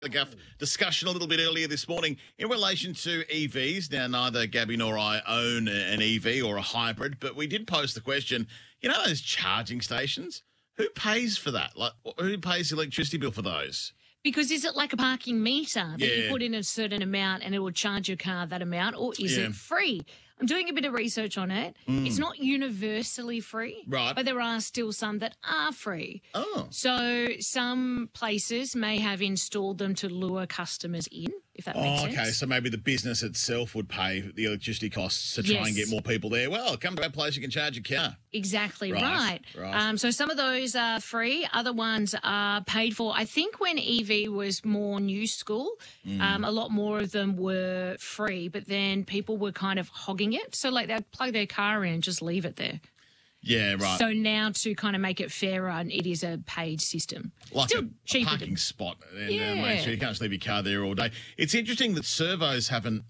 The Guff discussion a little bit earlier this morning in relation to EVs. Now, neither Gabby nor I own an EV or a hybrid, but we did pose the question, those charging stations, who pays for that? Like, who pays the electricity bill for those? Because is it like a parking meter that you Yeah. put in a certain amount and it will charge your car that amount, or is Yeah. it free? I'm doing a bit of research on it. It's not universally free, Right. but there are still some that are free. Oh, So some places may have installed them to lure customers in, if that makes sense. okay. So maybe the business itself would pay the electricity costs to try and Yes. get more people there. Well, come to our place, you can charge your car. Exactly Right, right. right. So some of those are free, other ones are paid for. I think when EV was more new school, a lot more of them were free, but then people were kind of hogging it. So like they'd plug their car in and just leave it there. Yeah, right. So now to kind of make it fairer, it is a paid system. Like Still a cheaper parking spot. And, Yeah. Main Street. You can't just leave your car there all day. It's interesting that servos haven't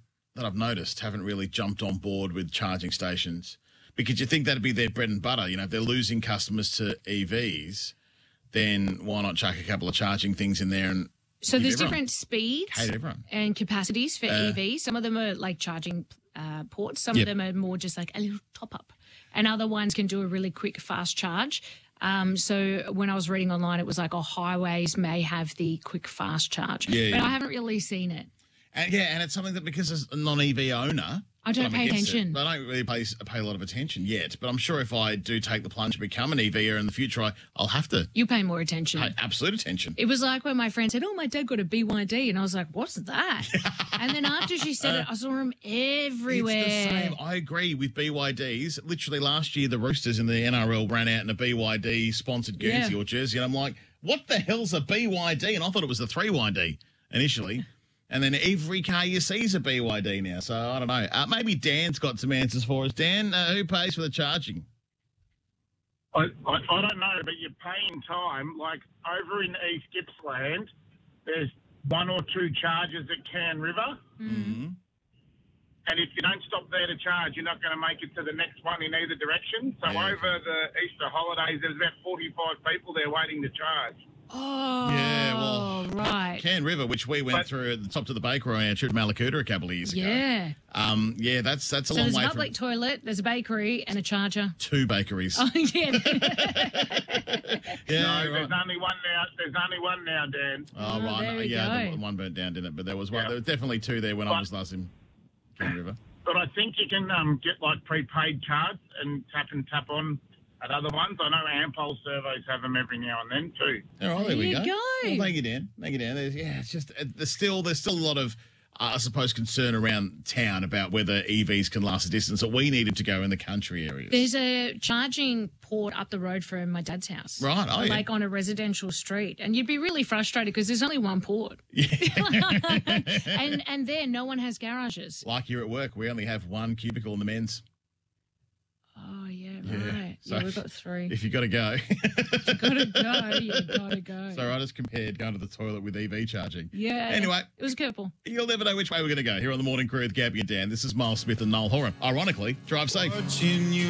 really jumped on board with charging stations, because you think that'd be their bread and butter. If they're losing customers to EVs, then why not chuck a couple of charging things in there and So give there's everyone- different speeds cater everyone? and capacities for EVs. Some of them are like charging ports. Some Yep. of them are more just like a little top up. And other ones can do a really quick, fast charge. So when I was reading online, it was like, highways may have the quick, fast charge. Yeah, But yeah. I haven't really seen it. And it's something that, because as a non-EV owner, I don't I'm pay against it. attention. I don't really pay a lot of attention yet. But I'm sure if I do take the plunge to become an EVer in the future, I'll have to You pay more attention. pay absolute attention. It was like when my friend said, my dad got a BYD. And I was like, what's that? And then after she said it, I saw them everywhere. It's the same. I agree with BYDs. Literally last year, the Roosters in the NRL ran out in a BYD sponsored Guernsey or jersey. And I'm like, what the hell's a BYD? And I thought it was the 3YD initially. And then every car you see is a BYD now. So I don't know. Maybe Dan's got some answers for us. Dan, who pays for the charging? I don't know, but you're paying time. Like over in East Gippsland, there's one or two charges at Can River. Mm-hmm. And if you don't stop there to charge, you're not going to make it to the next one in either direction. So Yeah. over the Easter holidays, there's about 45 people there waiting to charge. Oh, Yeah, well, right. Can River, which we went through at the top to the bakery on our trip to Malakuta a couple of years ago. Yeah. That's a So long there's a way public from toilet, there's a bakery and a charger. 2 bakeries. Oh, yeah. Yeah, No, right. there's only one now. There's only one now, Dan. Oh, Oh, right. there we Yeah, go. the one burnt down, didn't it? But there was one. Yeah. There was definitely 2 there when I But- was last in Can River. But I think you can get like prepaid cards and tap on at other ones. I know Ampol servos have them every now and then too. All right, there we There go. you go. Well, thank you, Dan. It's just there's still a lot of I suppose concern around town about whether EVs can last a distance that we needed to go in the country areas. There's a charging port up the road from my dad's house. Right, oh, yeah. Like on a residential street. And you'd be really frustrated because there's only one port. and there, no one has garages. Like here at work, we only have 1 cubicle in the men's. Oh, yeah, Yeah, right. so Yeah, we've got 3. If you got to go. Gotta go. You gotta go. So I just compared going to the toilet with EV charging. Yeah. Anyway. It was a curveball. You'll never know which way we're going to go here on the Morning Crew with Gabby and Dan. This is Miles Smith and Noel Horan. Ironically, drive safe. Watching you